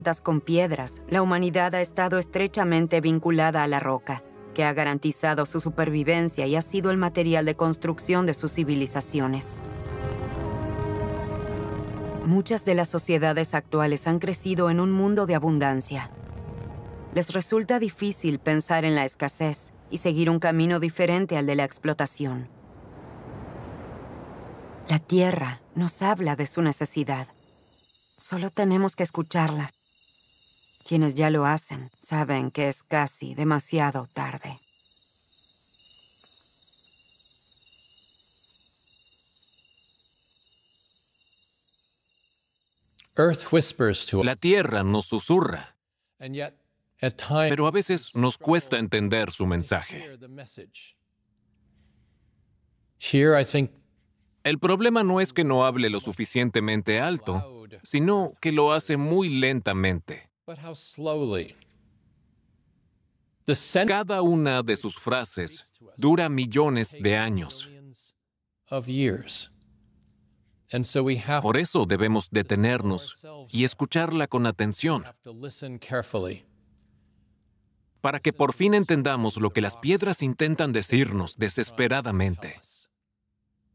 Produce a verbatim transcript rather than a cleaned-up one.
con piedras, la humanidad ha estado estrechamente vinculada a la roca, que ha garantizado su supervivencia y ha sido el material de construcción de sus civilizaciones. Muchas de las sociedades actuales han crecido en un mundo de abundancia. Les resulta difícil pensar en la escasez y seguir un camino diferente al de la explotación. La Tierra nos habla de su necesidad. Solo tenemos que escucharla. Quienes ya lo hacen saben que es casi demasiado tarde. La tierra nos susurra, pero a veces nos cuesta entender su mensaje. El problema no es que no hable lo suficientemente alto, sino que lo hace muy lentamente. Cada una de sus frases dura millones de años. Por eso debemos detenernos y escucharla con atención, para que por fin entendamos lo que las piedras intentan decirnos desesperadamente.